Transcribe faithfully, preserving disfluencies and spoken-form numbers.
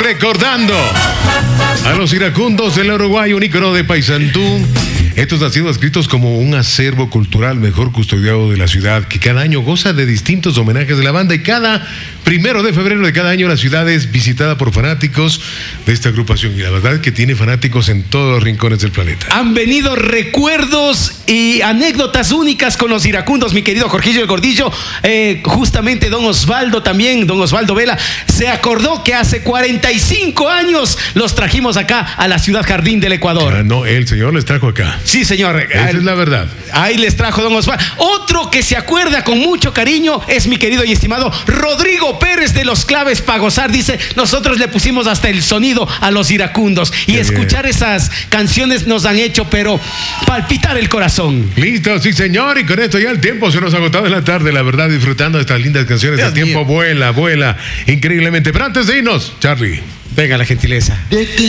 recordando a los iracundos del Uruguay, un ícono de Paysandú. Estos han sido escritos como un acervo cultural mejor custodiado de la ciudad, que cada año goza de distintos homenajes de la banda, y cada primero de febrero de cada año la ciudad es visitada por fanáticos de esta agrupación, y la verdad es que tiene fanáticos en todos los rincones del planeta. Han venido recuerdos y anécdotas únicas con los iracundos, mi querido Jorgillo el Gordillo. Eh, justamente don Osvaldo también, don Osvaldo Vela, se acordó que hace cuarenta y cinco años los trajimos acá a la ciudad Jardín del Ecuador. Ah, no, el señor les trajo acá. Sí, señor. Esa es la verdad. Ahí les trajo don Osvaldo. Otro que se acuerda con mucho cariño es mi querido y estimado Rodrigo Pérez de Los Claves para Gozar. Dice, nosotros le pusimos hasta el sonido a los iracundos. Y Qué escuchar bien. Esas canciones nos han hecho, pero palpitar el corazón. Listo, sí, señor. Y con esto ya el tiempo se nos ha agotado en la tarde, la verdad, disfrutando de estas lindas canciones. Dios el tiempo mío. vuela, vuela increíblemente. Pero antes de irnos, Charlie, venga la gentileza. De que